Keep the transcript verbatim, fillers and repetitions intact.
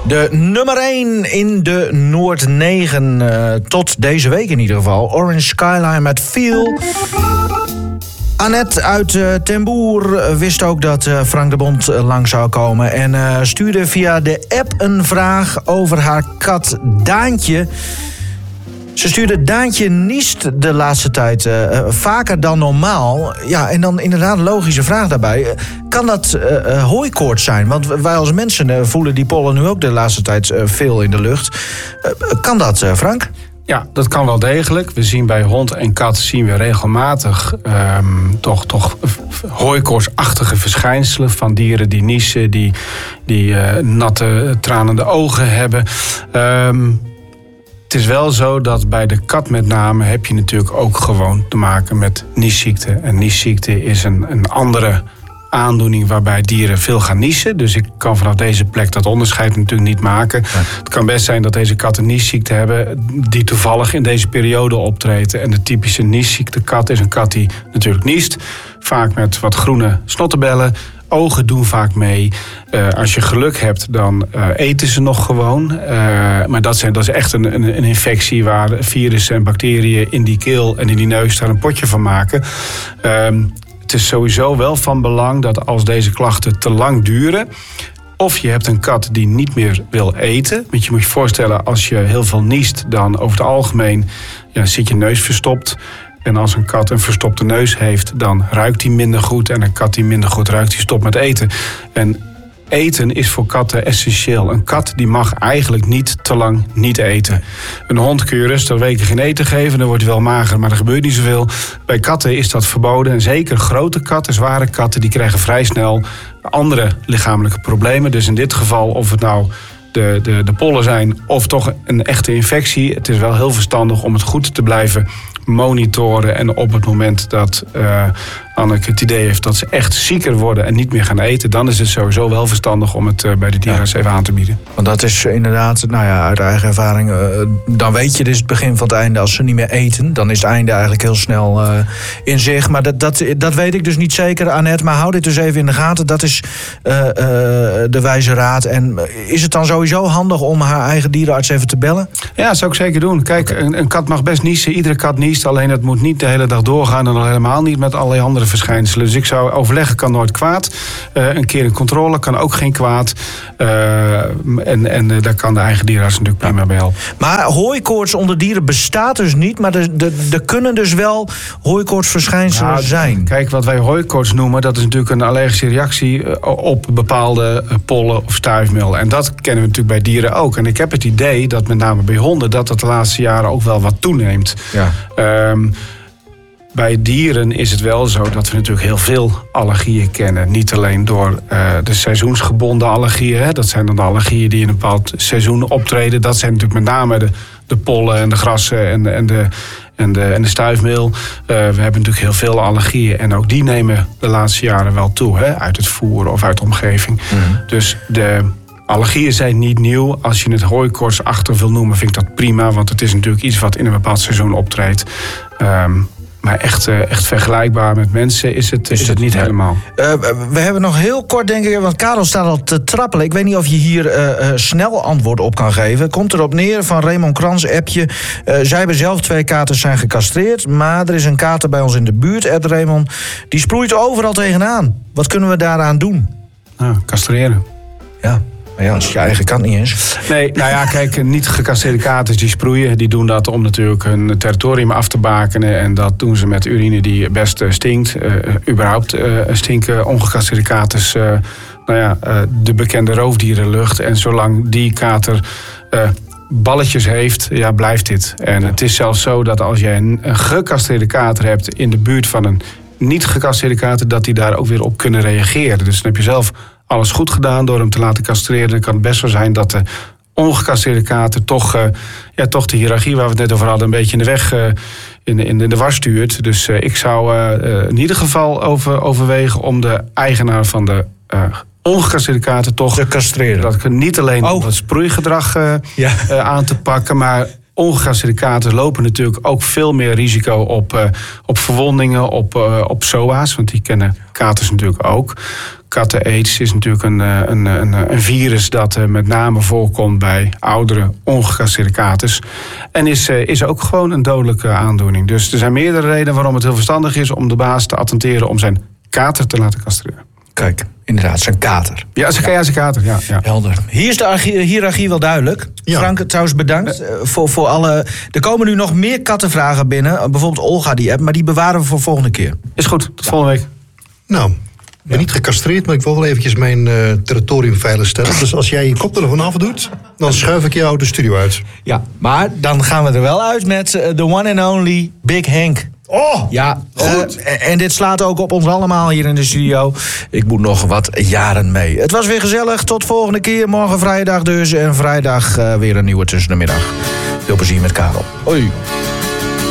De nummer één in de Noord negen, uh, tot deze week in ieder geval. Orange Skyline met Feel. Annette uit uh, Ten Boer wist ook dat uh, Frank de Bond uh, lang zou komen. En uh, stuurde via de app een vraag over haar kat Daantje. Ze stuurde: Daantje niest de laatste tijd uh, uh, vaker dan normaal. Ja, en dan inderdaad een logische vraag daarbij. Uh, kan dat uh, uh, hooikoorts zijn? Want wij als mensen uh, voelen die pollen nu ook de laatste tijd uh, veel in de lucht. Uh, kan dat, uh, Frank? Ja, dat kan wel degelijk. We zien bij hond en kat zien we regelmatig um, toch, toch hooikoortsachtige verschijnselen van dieren die niezen, die, die uh, natte, tranende ogen hebben. Um, Het is wel zo dat bij de kat met name heb je natuurlijk ook gewoon te maken met niesziekte. En niesziekte is een, een andere aandoening waarbij dieren veel gaan niezen. Dus ik kan vanaf deze plek dat onderscheid natuurlijk niet maken. Ja. Het kan best zijn dat deze katten niesziekte hebben die toevallig in deze periode optreedt. En de typische niesziektekat is een kat die natuurlijk niest. Vaak met wat groene snottenbellen. Ogen doen vaak mee. Uh, als je geluk hebt, dan uh, eten ze nog gewoon. Uh, maar dat, zijn, dat is echt een, een, een infectie waar virussen en bacteriën in die keel en in die neus daar een potje van maken. Uh, het is sowieso wel van belang dat als deze klachten te lang duren, of je hebt een kat die niet meer wil eten. Want je moet je voorstellen, als je heel veel niest, dan over het algemeen ja, zit je neus verstopt. En als een kat een verstopte neus heeft, dan ruikt hij minder goed. En een kat die minder goed ruikt, die stopt met eten. En eten is voor katten essentieel. Een kat die mag eigenlijk niet te lang niet eten. Een hond kun je rustig weken geen eten geven, dan wordt hij wel mager, maar er gebeurt niet zoveel. Bij katten is dat verboden. En zeker grote katten, zware katten, die krijgen vrij snel andere lichamelijke problemen. Dus in dit geval, of het nou de, de, de pollen zijn of toch een echte infectie, het is wel heel verstandig om het goed te blijven monitoren. En op het moment dat uh, Anneke het idee heeft dat ze echt zieker worden en niet meer gaan eten, dan is het sowieso wel verstandig om het uh, bij de dierenarts ja. even aan te bieden. Want dat is inderdaad, nou ja, uit eigen ervaring, uh, dan weet je, dit is het begin van het einde. Als ze niet meer eten, dan is het einde eigenlijk heel snel uh, in zich. Maar dat, dat, dat weet ik dus niet zeker, Annette. Maar hou dit dus even in de gaten. Dat is uh, uh, de wijze raad. En is het dan sowieso handig om haar eigen dierenarts even te bellen? Ja, dat zou ik zeker doen. Kijk, okay. een, een kat mag best niezen. Iedere kat niest. Alleen het moet niet de hele dag doorgaan en al helemaal niet met allerlei andere verschijnselen. Dus ik zou overleggen, kan nooit kwaad. Uh, een keer een controle kan ook geen kwaad. Uh, en en uh, daar kan de eigen dierenarts natuurlijk prima bij helpen. Maar hooikoorts onder dieren bestaat dus niet. Maar er, er, er kunnen dus wel hooikoortsverschijnselen nou, zijn. Kijk, wat wij hooikoorts noemen, dat is natuurlijk een allergische reactie op bepaalde pollen of stuifmeel. En dat kennen we natuurlijk bij dieren ook. En ik heb het idee dat met name bij honden dat dat de laatste jaren ook wel wat toeneemt. Ja. Um, Bij dieren is het wel zo dat we natuurlijk heel veel allergieën kennen. Niet alleen door uh, de seizoensgebonden allergieën. Hè. Dat zijn dan de allergieën die in een bepaald seizoen optreden. Dat zijn natuurlijk met name de, de pollen en de grassen en de, en de, en de, en de stuifmeel. Uh, we hebben natuurlijk heel veel allergieën. En ook die nemen de laatste jaren wel toe. Hè, uit het voer of uit de omgeving. Mm. Dus de allergieën zijn niet nieuw. Als je het hooikoortsachtig wil noemen, vind ik dat prima. Want het is natuurlijk iets wat in een bepaald seizoen optreedt. Um, Maar echt, echt vergelijkbaar met mensen is het, is het niet ja. helemaal. Uh, we hebben nog heel kort, denk ik, want Karel staat al te trappelen. Ik weet niet of je hier uh, uh, snel antwoord op kan geven. Komt erop neer van Raymond Krans, appje. Uh, zij hebben zelf twee katers zijn gecastreerd. Maar er is een kater bij ons in de buurt, Ed Raymond. Die sproeit overal tegenaan. Wat kunnen we daaraan doen? Nou, castreren. Ja. Maar ja, als je eigen kan niet eens. Nee, nou ja, kijk, niet gecastreerde katers die sproeien. Die doen dat om natuurlijk hun territorium af te bakenen. En dat doen ze met urine die best stinkt. Uh, überhaupt uh, stinken ongecastreerde katers, uh, nou ja, uh, de bekende roofdierenlucht. En zolang die kater uh, balletjes heeft, ja, blijft dit. En ja. Het is zelfs zo dat als jij een, een gecastreerde kater hebt in de buurt van een niet gecastreerde kater, dat die daar ook weer op kunnen reageren. Dus dan heb je zelf alles goed gedaan door hem te laten castreren. Dan kan het best wel zijn dat de ongecastreerde kater toch, uh, ja, toch de hiërarchie waar we het net over hadden een beetje in de weg, uh, in, in, in de war stuurt. Dus uh, ik zou uh, in ieder geval over, overwegen om de eigenaar van de uh, ongecastreerde kater toch te castreren. Dat niet alleen oh. om het sproeigedrag uh, ja. uh, aan te pakken, maar ongecastreerde katers lopen natuurlijk ook veel meer risico op, uh, op verwondingen, op, uh, op S O A's. Want die kennen katers natuurlijk ook. Katten-aids is natuurlijk een, een, een, een virus dat uh, met name voorkomt bij oudere ongecastreerde katers. En is, uh, is ook gewoon een dodelijke aandoening. Dus er zijn meerdere redenen waarom het heel verstandig is om de baas te attenteren om zijn kater te laten castreren. Kijk, inderdaad, zijn kater. Ja, zijn, ja, zijn kater, ja, ja. Helder. Hier is de hiërarchie wel duidelijk. Ja. Frank, trouwens bedankt uh, voor, voor alle... Er komen nu nog meer kattenvragen binnen. Uh, bijvoorbeeld Olga, die app, maar die bewaren we voor volgende keer. Is goed, tot ja. volgende week. Nou, ik ben ja. niet gecastreerd, maar ik wil wel eventjes mijn uh, territorium veiligstellen. Dus als jij je koptelefoon afdoet, dan schuif ik jou de studio uit. Ja, maar dan gaan we er wel uit met uh, the one and only Big Henk. Oh, ja, goed. Uh, en dit slaat ook op ons allemaal hier in de studio. Ik moet nog wat jaren mee. Het was weer gezellig. Tot volgende keer. Morgen vrijdag dus. En vrijdag uh, weer een nieuwe tussen de middag. Veel plezier met Karel. Hoi.